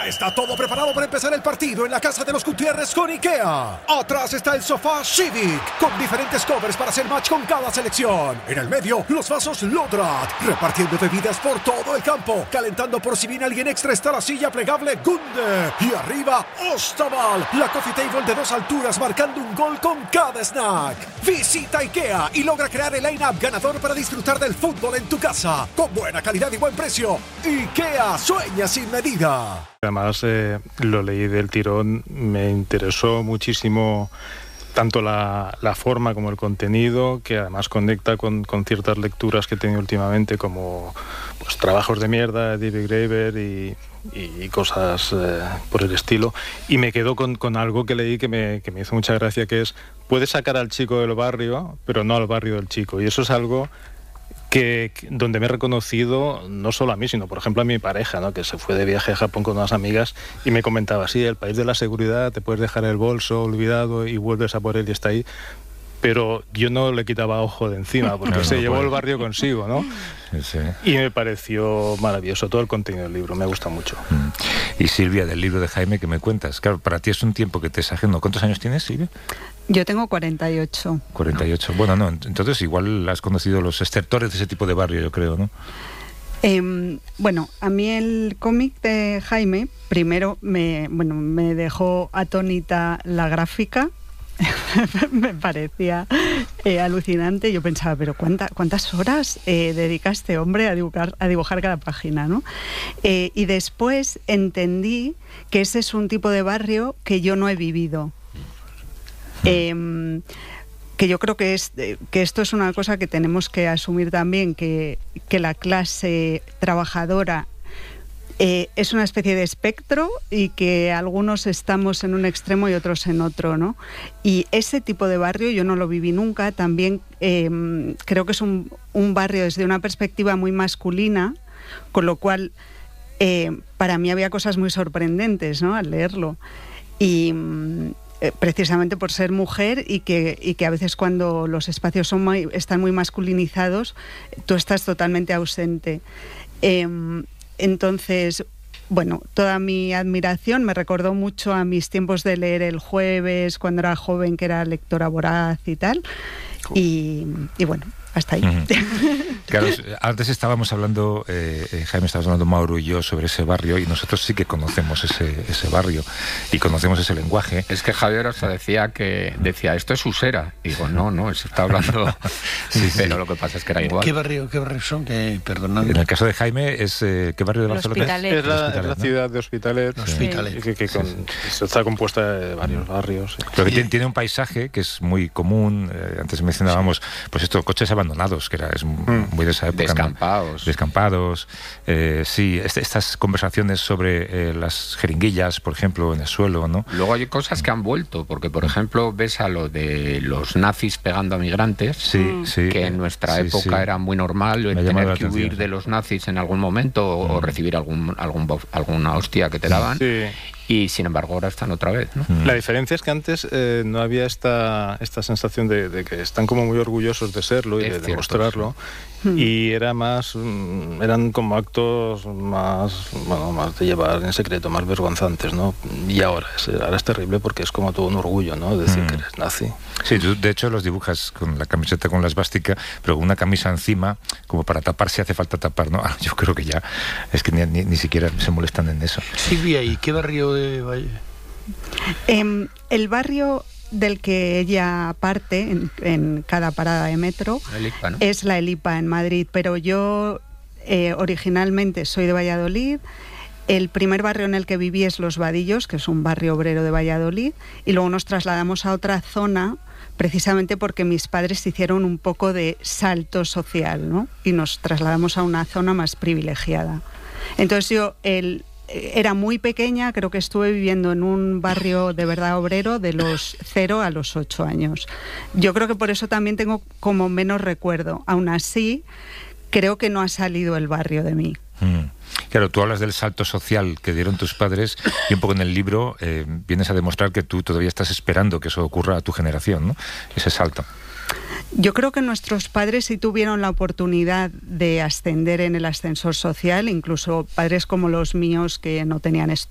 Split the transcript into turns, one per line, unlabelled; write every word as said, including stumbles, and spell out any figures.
Ya está todo preparado para empezar el partido en la casa de los Gutiérrez con IKEA. Atrás está el sofá Civic, con diferentes covers para hacer match con cada selección. En el medio, los vasos Lodrat, repartiendo bebidas por todo el campo. Calentando por si viene alguien extra está la silla plegable Gunde. Y arriba, Ostaval, la coffee table de dos alturas marcando un gol con cada snack. Visita IKEA y logra crear el line-up ganador para disfrutar del fútbol en tu casa. Con buena calidad y buen precio. IKEA, sueña sin medida.
Además, eh, lo leí del tirón, me interesó muchísimo tanto la, la forma como el contenido, que además conecta con, con ciertas lecturas que he tenido últimamente, como pues, Trabajos de mierda de David Graeber y, y, y cosas eh, por el estilo. Y me quedo con, con algo que leí que me, que me hizo mucha gracia, que es: puedes sacar al chico del barrio, pero no al barrio del chico. Y eso es algo que, que donde me he reconocido, no solo a mí, sino por ejemplo a mi pareja, ¿no? Que se fue de viaje a Japón con unas amigas y me comentaba: sí, el país de la seguridad, te puedes dejar el bolso olvidado y vuelves a por él y está ahí. Pero yo no le quitaba ojo de encima, porque no, se no llevó puede. el barrio consigo, ¿no? Sí, sí. Y me pareció maravilloso todo el contenido del libro, me gusta mucho.
Mm. Y Silvia, del libro de Jaime, ¿qué me cuentas? Claro, para ti es un tiempo que te es ajeno. ¿Cuántos años tienes, Silvia?
Yo tengo cuarenta y ocho.
cuarenta y ocho. Bueno, no, entonces igual has conocido los estertores de ese tipo de barrio, yo creo, ¿no?
Eh, bueno, a mí el cómic de Jaime, primero me, bueno, me dejó atónita la gráfica. Me parecía eh, alucinante. Yo pensaba, pero ¿cuánta, cuántas horas eh, dedica este hombre a dibujar, a dibujar cada página, ¿no? Eh, y después entendí que ese es un tipo de barrio que yo no he vivido. Eh, que yo creo que, es, que esto es una cosa que tenemos que asumir también, que, que la clase trabajadora Eh, es una especie de espectro y que algunos estamos en un extremo y otros en otro, ¿no? Y ese tipo de barrio yo no lo viví nunca. También eh, creo que es un, un barrio desde una perspectiva muy masculina, con lo cual eh, para mí había cosas muy sorprendentes, ¿no?, al leerlo. Y eh, precisamente por ser mujer y que, y que a veces cuando los espacios son muy, están muy masculinizados, tú estás totalmente ausente. Eh, Entonces, bueno, toda mi admiración me recordó mucho a mis tiempos de leer El Jueves, cuando era joven, que era lectora voraz y tal. Y, y bueno, hasta ahí. Uh-huh.
Claro, antes estábamos hablando, eh, Jaime, estábamos hablando Mauro y yo sobre ese barrio, y nosotros sí que conocemos ese, ese barrio y conocemos ese lenguaje.
Es que Javier hasta decía que decía esto es Usera. Y digo, no, no, se está hablando. Sí, pero sí. Lo que pasa es que era igual.
¿Qué barrio, qué barrio son? Que, perdonad.
En el caso de Jaime, es eh, ¿qué barrio de Barcelona?
Es, es, la, es la ciudad de Hospitalet.
Sí. Hospitalet.
Que, que con, sí. Está compuesta de varios barrios. Sí.
Pero que tiene, tiene un paisaje que es muy común. Eh, antes mencionábamos, pues estos coches abandonados, que era es muy de esa época.
Descampados.
¿no? Descampados. Eh, sí, este, estas conversaciones sobre eh, las jeringuillas, por ejemplo, en el suelo, ¿no?
Luego hay cosas que han vuelto, porque por ejemplo ves a lo de los nazis pegando a migrantes,
sí, sí,
que en nuestra sí, época sí. era muy normal el tener que huir de los nazis en algún momento o, mm. o recibir algún, algún alguna hostia que te daban. Sí. Y sin embargo ahora están otra vez, ¿no?
La diferencia es que antes eh, no había esta, esta sensación de, de que están como muy orgullosos de serlo y es de cierto, demostrarlo. Sí. Y era más, eran como actos más, bueno, más de llevar en secreto, más vergonzantes, ¿no? Y ahora es, ahora es terrible porque es como todo un orgullo, ¿no? Decir mm. que eres nazi.
Sí, tú de hecho los dibujas con la camiseta con la esvástica, pero con una camisa encima, como para tapar si hace falta tapar, ¿no? Yo creo que ya es que ni, ni, ni siquiera se molestan en eso.
Silvia, ¿y qué barrio de Valle?
Eh, el barrio del que ella parte en, en cada parada de metro
la Elipa, ¿no?
Es la Elipa en Madrid, pero yo eh, originalmente soy de Valladolid. El primer barrio en el que viví es Los Vadillos, que es un barrio obrero de Valladolid, y luego nos trasladamos a otra zona precisamente porque mis padres hicieron un poco de salto social, ¿no? Y nos trasladamos a una zona más privilegiada. Entonces yo el era muy pequeña, creo que estuve viviendo en un barrio de verdad obrero de los cero a los ocho años. Yo creo que por eso también tengo como menos recuerdo. Aún así, creo que no ha salido el barrio de mí.
Mm. Claro, tú hablas del salto social que dieron tus padres y un poco en el libro eh, vienes a demostrar que tú todavía estás esperando que eso ocurra a tu generación, ¿no? Ese salto.
Yo creo que nuestros padres sí tuvieron la oportunidad de ascender en el ascensor social, incluso padres como los míos que no tenían estudios.